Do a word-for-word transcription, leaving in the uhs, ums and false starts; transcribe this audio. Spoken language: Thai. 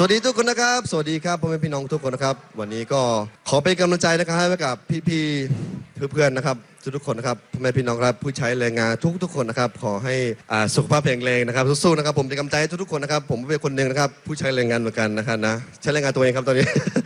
วัสดีทุกคนนะครับสวัสดีครับพ่อแม่พี่น้องทุกคนนะครับวันนี้ก็ขอเป็นกำลังใจนะครับให้กับพี่ๆเพื่อนๆนะครับทุกๆคนนะครับพ่อแม่พี่น้องครับผู้ใช้แรงงานทุกๆคนนะครับขอให้สุขภาพแข็งแรงนะครับสู้ๆนะครับผมเป็นกำลังใจให้ทุกๆคนนะครับผมเป็นคนหนึ่งนะครับผู้ใช้แรงงานเหมือนกันนะครับนะใช้แรงงานตัวเองครับตอนนี้